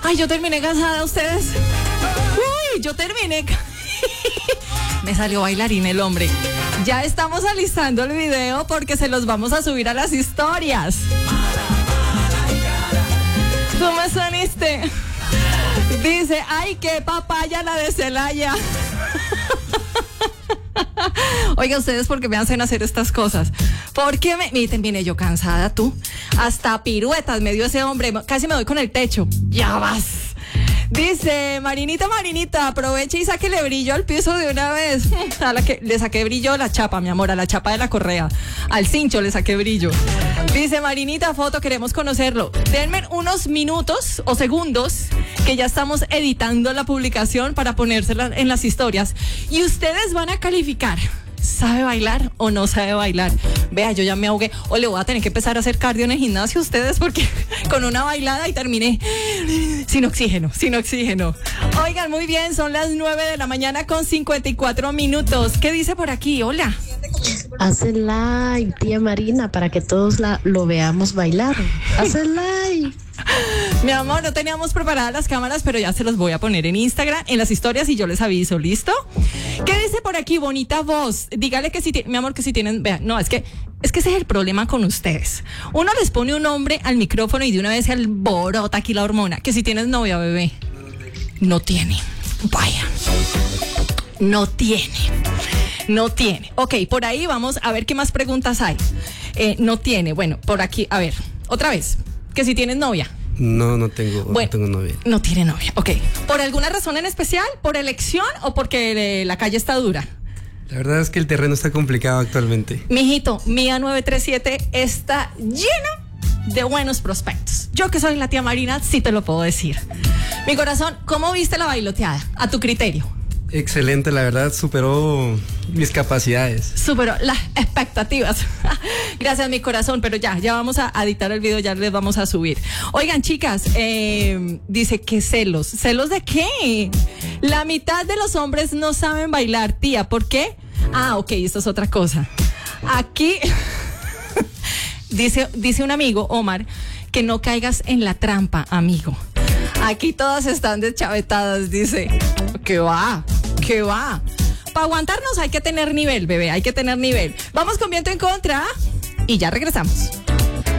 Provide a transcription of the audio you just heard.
Ay, yo terminé cansada, ustedes. Uy, yo terminé. Me salió bailarín el hombre. Ya estamos alistando el video porque se los vamos a subir a las historias. Tú me soniste. Dice, ay, qué papaya la de Celaya. Oiga, ustedes, ¿por qué me hacen hacer estas cosas? ¿Por qué me...? Miren, vine yo cansada, tú. Hasta piruetas me dio ese hombre. Casi me doy con el techo. Ya vas. Dice, Marinita, aproveche y sáquele brillo al piso de una vez. A la que le saqué brillo a la chapa, mi amor, a la chapa de la correa. Al cincho le saqué brillo. Dice, Marinita, foto, queremos conocerlo. Denme unos minutos o segundos que ya estamos editando la publicación para ponérsela en las historias. Y ustedes van a calificar. ¿Sabe bailar o no sabe bailar? Vea, yo ya me ahogué. O le voy a tener que empezar a hacer cardio en el gimnasio a ustedes porque con una bailada y terminé sin oxígeno. Oigan, muy bien, son las 9 de la mañana con 54 minutos. ¿Qué dice por aquí? Hola. Hace live, tía Marina, para que todos lo veamos bailar. Hace live. Mi amor, no teníamos preparadas las cámaras, pero ya se los voy a poner en Instagram, en las historias, y yo les aviso, ¿listo? ¿Qué dice por aquí? Bonita voz. Dígale que si mi amor, que si tienen, vean, no, es que ese es el problema con ustedes. Uno les pone un nombre al micrófono y de una vez se alborota aquí la hormona. Que si tienes novia, bebé. No tiene. Vaya. No tiene. Ok, por ahí vamos a ver qué más preguntas hay. No tiene. Bueno, por aquí, a ver, otra vez. Que si tienes novia. No tengo, bueno, no tengo novia. No tiene novia, ok. ¿Por alguna razón en especial? ¿Por elección o porque la calle está dura? La verdad es que el terreno está complicado actualmente. Mijito, Mía 937 está llena de buenos prospectos. Yo que soy la tía Marina, sí te lo puedo decir. Mi corazón, ¿cómo viste la bailoteada? A tu criterio. Excelente, la verdad, superó mis capacidades. Superó las expectativas. Gracias, mi corazón, pero ya vamos a editar el video, ya les vamos a subir. Oigan, chicas, dice que celos. ¿Celos de qué? La mitad de los hombres no saben bailar, tía, ¿por qué? Ah, ok, esto es otra cosa. Aquí dice un amigo, Omar, que no caigas en la trampa, amigo. Aquí todas están deschavetadas, dice. ¿Qué va? Para aguantarnos hay que tener nivel, bebé, hay que tener nivel. Vamos con viento en contra y ya regresamos.